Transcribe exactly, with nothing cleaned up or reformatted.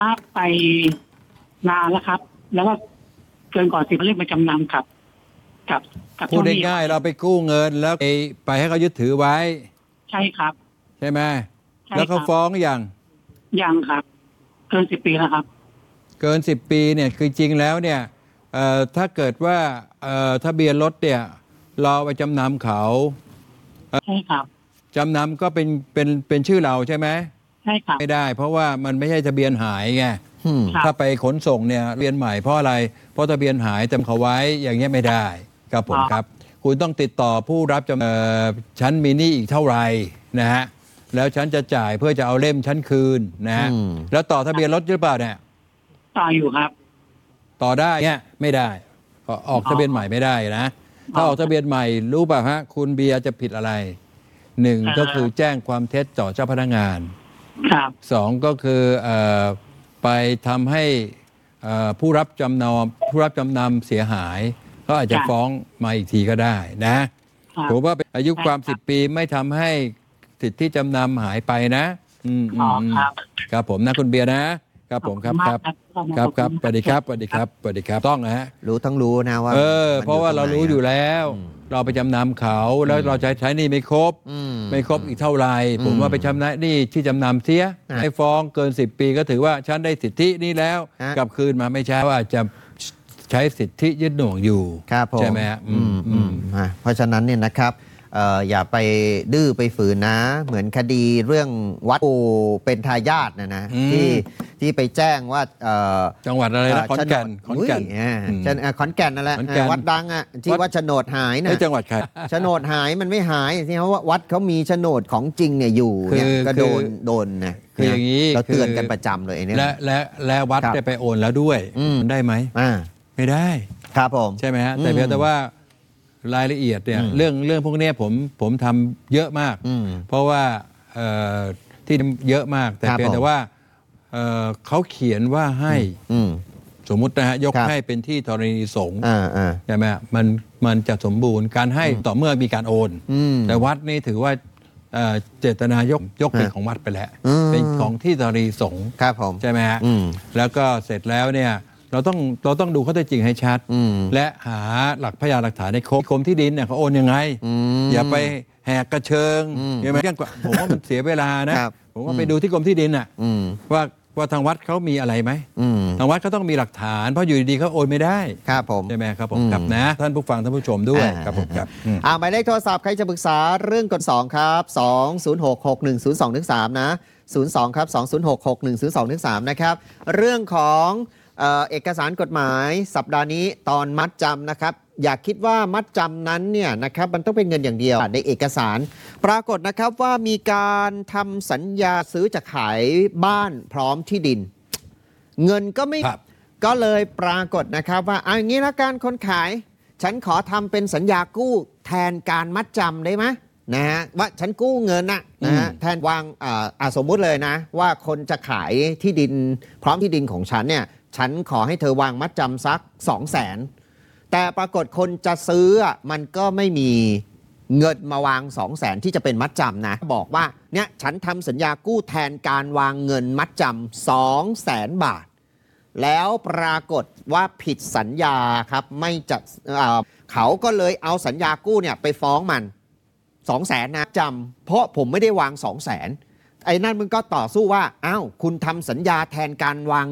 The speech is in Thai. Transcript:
ไปนานแล้วครับ แล้วก็เกินกว่าสิบเรียกมาจำนำกับกับกับพูดง่ายๆเราไปกู้เงินแล้วไปไปให้เขายึดถือไว้ใช่ครับใช่ไหมใช่ครับแล้วเขาฟ้องอย่างยังครับ เกินสิบปีแล้วครับเกินสิบปีเนี่ยคือจริงแล้วเนี่ยเอ่อถ้าเกิดว่าเอ่อทะเบียนรถเนี่ยเราไปจำนำเขาใช่ครับจำนำก็เป็นเป็นเป็นชื่อเราใช่ไหมใช่ครับไม่ได้ เพราะว่ามันไม่ใช่ทะเบียนหายไงครับถ้าไปขนส่งเนี่ยทะเบียนใหม่เพราะอะไรเพราะทะเบียนหายจำเขาไว้อย่างเงี้ยไม่ได้ครับผมครับ คุณต้องติดต่อผู้รับจำเอ่อชั้นมีหนี้อีกเท่าไหร่นะฮะแล้วฉันจะจ่ายเพื่อจะเอาเล่มชั้นคืนนะฮะแล้วต่อทะเบียนรถหรือเปล่าเนี่ยต่ออยู่ครับต่อได้เนี่ยไม่ได้ออกทะเบียนใหม่ไม่ได้นะถ้าออกทะเบียนใหม่รู้ป่ะฮะคุณเบียร์จะผิดอะไรหนึ่งก็คือแจ้งความเท็จต่อเจ้าพนักงานครับสองก็คือเอ่อไปทำให้เอ่อผู้รับจำนำผู้รับจำนำเสียหายก็อาจจะฟ้องมาอีกทีก็ได้นะผมว่าอายุความสิบปีไม่ทำให้สิทธิจำนำหายไปนะอืมอ๋อครับครับผมนะคุณเบียร์นะครับผมครับครับครับครับสวัสดีครับสวัสดีครับสวัสดีครับต้องนะฮะรู้ทั้งรู้นะว่าเออเพราะว่าเรารู้อยู่แล้ว เราไปจำนำเขาแล้วเราใช้ใช้หนี่ไม่ครบไม่ครบอีกเท่าไหร่ผมว่าไปชำระหนี้ที่จำนำเสียให้ฟ้องเกินสิบปีก็ถือว่าฉันได้สิทธินี้แล้วกลับคืนมาไม่ใช่ว่าจะใช้สิทธิยึดหน่วงอยู่ใช่ไหมฮะอืมอืมเพราะฉะนั้นเนี่ยนะครับเอ่ออย่าไปดื้อไปฝืนนะ เหมือนคดีเรื่องวัดปูเป็นทายาทนะนะที่ที่ไปแจ้งว่าเอ่อจังหวัดอะไรนะขอนแก่นขอนแก่นขอนแก่นนั่นแหละวัดดังอ่ะที่ว่าโฉนดหายนะจังหวัดใครโฉนดหายมันไม่หายที่เขาว่าวัดเขามีโฉนดของจริงเนี่ยอยู่เนี่ยก็โดนโดนนะคืออย่างนี้เราเตือนกันประจำเลยเนี่ยและและและวัดได้ไปโอนแล้วด้วยได้ไหมไม่ได้ครับผมใช่ไหมฮะแต่เพียงแต่ว่ารายละเอียดเนี่ยเรื่องเรื่องพวกนี้ผมผมทำเยอะมากเพราะว่าที่เยอะมากแต่เพียงแต่ว่าเอ่อเขาเขียนว่าให้สมมุตินะฮะยกให้เป็นที่ธรณีสงฆ์ใช่ไหมมันมันจะสมบูรณ์การให้ต่อเมื่อมีการโอนแต่วัดนี่ถือว่าเอ่อเจตนายกยกเป็นของวัดไปแล้วเป็นของที่ธรณีสงฆ์ใช่ไหมฮะแล้วก็เสร็จแล้วเนี่ยเราต้องเราต้องดูข้อเท็จจริงให้ชัดและหาหลักพยานหลักฐานในครบกรมที่ดินเนี่ยเขาโอนยังไงอย่าไปแหกกระเชิงใช่ไหมผมว่ามันเสียเวลานะผมว่าไปดูที่กรมที่ดินอ่ะว่าว่าทางวัดเขามีอะไรไหมทางวัดเขาต้องมีหลักฐานเพราะอยู่ดีๆเขาโอนไม่ได้ครับผมใช่ไหมครับผมครับนะท่านผู้ฟังท่านผู้ชมด้วยครับผมครับอ่าหมายเลขโทรศัพท์ใครจะปรึกษาเรื่องกฎสองครับสอง ศูนย์ หก หก หนึ่ง ศูนย์ สอง หนึ่ง สามนะศูนย์สองครับสอง ศูนย์ หก หก หนึ่ง ศูนย์ สอง หนึ่ง สามนะครับเรื่องของเอ่อเอกสารกฎหมายสัปดาห์นี้ตอนมัดจำนะครับอย่าคิดว่ามัดจำนั้นเนี่ยนะครับมันต้องเป็นเงินอย่างเดียวในเอกสารปรากฏนะครับว่ามีการทำสัญญาซื้อจะขายบ้านพร้อมที่ดินเงินก็ไม่ก็เลยปรากฏนะครับว่าเอาอย่างนี้ละกันคนขายฉันขอทำเป็นสัญญากู้แทนการมัดจำได้ไหมนะฮะว่าฉันกู้เงินนะนะฮะแทนวางอ่าสมมุติเลยนะว่าคนจะขายที่ดินพร้อมที่ดินของฉันเนี่ยฉันขอให้เธอวางมัดจำสัก สองแสน แต่ปรากฏคนจะซื้อมันก็ไม่มีเงินมาวาง สองแสน ที่จะเป็นมัดจำนะบอกว่าเนี่ยฉันทำสัญญากู้แทนการวางเงินมัดจำ สองแสน บาทแล้วปรากฏว่าผิดสัญญาครับไม่จะเอ่อเขาก็เลยเอาสัญญากู้เนี่ยไปฟ้องมัน สองแสน นะจำเพราะผมไม่ได้วาง สองแสน ไอ้นั่นมึงก็ต่อสู้ว่าอ้าวคุณทำสัญญาแทนการวาง